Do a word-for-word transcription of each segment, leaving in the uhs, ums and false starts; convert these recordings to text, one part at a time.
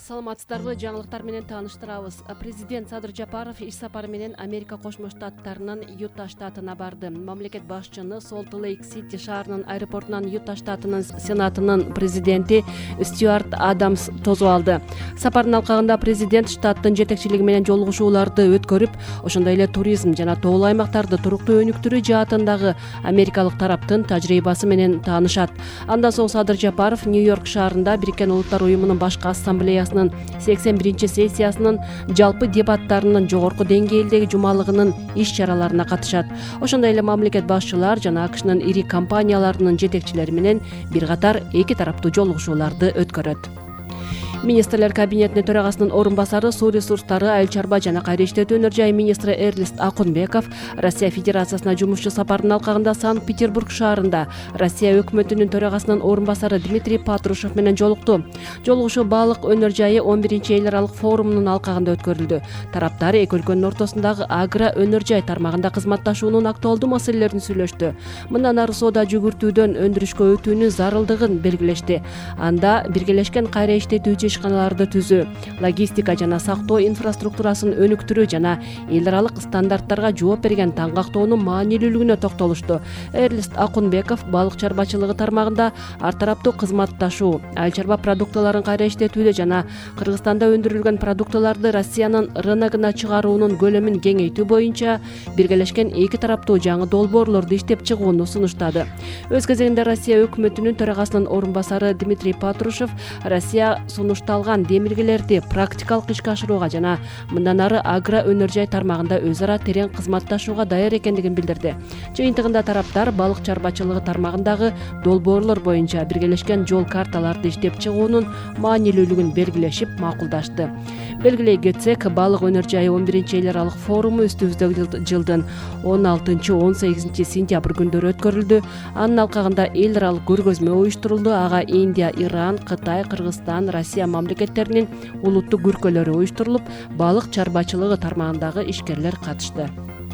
Саламатсыздарбы, жаңылыктар менен тааныштырабыз. Президент Садыр Жапаров иш сапары менен Америка Кошмо Штаттарынын Юта штатына барды. Мамлекет башчыны Солт-Лейк-Сити шаарынын аэропортунан Юта штатынын сенатынын президенти Стюарт Адамс тосуп алды. Сапардын алкагында президент штаттын жетекчилиги менен жолугушууларды өткөрүп, ошондой эле туризм жана тоолуу аймактарды туруктуу өнүктүрүү жаатындагы америкалык тараптын тажрыйбасы менен таанышат. Андан соң Садыр Жапаров Нью-Йорк шаарында Бириккен Улуттар уюмунун башкы ассамблеясынын сексен биринчи сессиясынын жалпы дебаттарынын жогорку деңгээлдеги жумалыгынын иш-чараларына катышат. Ошондой эле мамлекет башчылар жана АКШнын ири компанияларынын жетекчилери менен бир катар эки тараптуу жолугушууларды өткөрөт. Министрлер кабинетинин төрагасынын орун басары, суу ресурстары, айыл чарба жана кайра иштетүү өнөр жайы министри Эрлист Акунбеков Россия Федерациясына жумушчу сапардын алкагында Санкт-Петербург шаарында Россия өкмөтүнүн төрагасынын орун басары Дмитрий Патрушев менен жолукту. Жолугушуу баалык өнөр жайы он биринчи эл аралык форумунун алкагында өткөрүлдү. Тараптар эки өлкөнүн ортосундагы агро өнөр жай тармагында кызматташуунун актуалдуу маселелерин сүйлөштү. Мындан ары соода жүгүртүүдөн өндүрүшкө өтүүнүн зарылдыгын белгилешти. Анда биргелешкен кайра иштетүүчү ишканаларды түзүү, логистика жана сактоо инфраструктурасын өнүктүрүү жана эл аралык стандарттарга жооп берген таңгактоонун маанилүүлүгүнө токтолушту. Эрлист Акунбеков балык чарбачылыгы тармагында ар тараптуу кызматташуу, айыл чарба продуктыларын кайра иштетүүдө жана Кыргызстанда өндүрүлгөн продуктыларды Россиянын рыногуна чыгаруунун көлөмүн кеңейтүү боюнча биргелешкен эки тараптуу жаңы долбоорлорду иштеп чыгууну сунуштады. Өз кезегинде Россия өкмөтүнүн төрагасынын орун басары Дмитрий Патрушев Россия сунушталган демиргелерди практикалык ишке ашырууга жана мындан ары агро өнөр жай тармагында өз ара терең кызматташууга даяр экендигин билдирди. Жыйынтыгында тараптар балык чарбачылыгы тармагындагы долбоорлор боюнча биргелешкен жол карталарды иштеп чыгуунун маанилүүлүгүн белгилешип макулдашты. Белгилей кетсек, балык өнөр жайы он биринчи эл аралык форуму үстүбүздөгү жылдын он алтынчы он сегизинчи сентябрь күндөрү өткөрүлдү. Анын алкагында эл аралык көргөзмө уюштурулду. Ага Индия, Иран, Кытай, Кыргызстан, Россия мамлекеттеринин улуттук күркөлөрү уюштурулуп, балык чарбачылыгы тармагындагы ишкерлер катышты.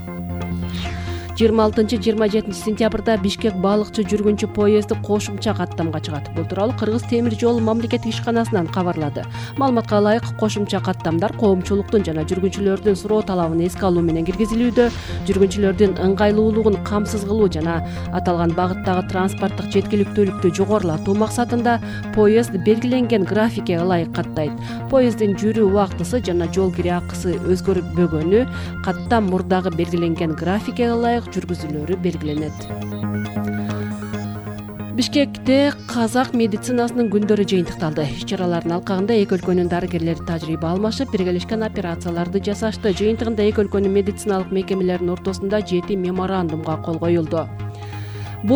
жыйырма алтынчы жыйырма жетинчи сентябрда Бишкек балыкчы жүргүнчү поезди кошумча каттамга чыгат. Бул тууралуу Кыргыз темир жол мамлекеттик ишканасынан кабарлады. Маалыматка ылайык, кошумча каттамдар коомчулуктун жана жүргүнчүлөрдүн суроо талабын эске алуу менен киргизилүүдө, жүргүнчүлөрдүн ыңгайлуулугун камсыз кылуу жана аталган багыттагы транспорттук жеткиликтүүлүктү жогорулатуу максатында поезд белгиленген графикке ылайык каттайт. Поезддин жүрүү убактысы жана жол кире акысы өзгөрбөгөнү каттам мурдагы белгиленген графикке ылайык жүргүзүлөрү белгиленет. Бишкекте казак медицинасынын күндөрү жыйынтыкталды. Иш-чаралардын алкагында эки өлкөнүн дарыгерлери тажрыйба алмашып, биргелешкен операцияларды жасашты. Жыйынтыгында эки өлкөнүн медициналык мекемелеринин ортосунда жети меморандумга кол коюлду.